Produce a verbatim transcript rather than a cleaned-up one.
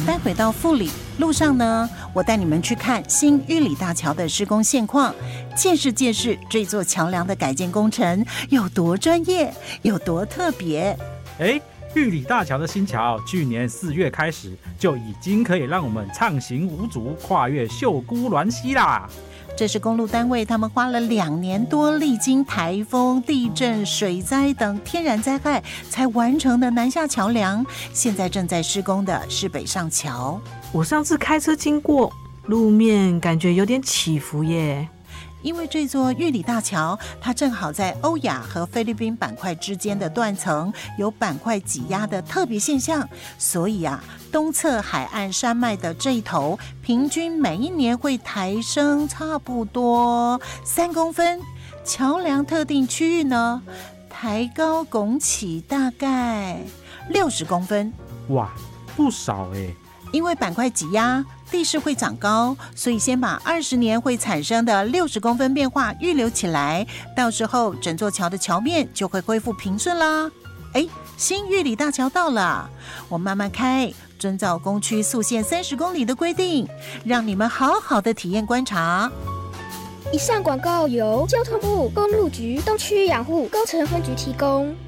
待会到富里路上呢，我带你们去看新玉里大桥的施工现况，见识见识这座桥梁的改建工程有多专业，有多特别。 哎，玉里大桥的新桥，去年四月开始就已经可以让我们畅行无阻，跨越秀姑峦溪啦。 这是公路单位他们花了两年多，历经台风、地震、水灾等天然灾害才完成的南下桥梁，现在正在施工的是北上桥。 我上次开车经过，路面感觉有点起伏耶。 因为这座玉里大桥，它正好在欧亚和菲律宾板块之间的断层有板块挤压的特别现象，所以啊，东侧海岸山脉的这一头，平均每一年会抬升差不多三公分，桥梁特定区域呢，抬高拱起大概六十公分。 哇，不少哎！ 因为板块挤压，地势会长高，所以先把二十年会产生的六十公分变化预留起来，到时候整座桥的桥面就会恢复平顺啦。哎，新玉里大桥到了，我慢慢开，遵照工区速限三十公里的规定，让你们好好的体验观察。 以上广告由交通部公路局东区养护工程分局提供。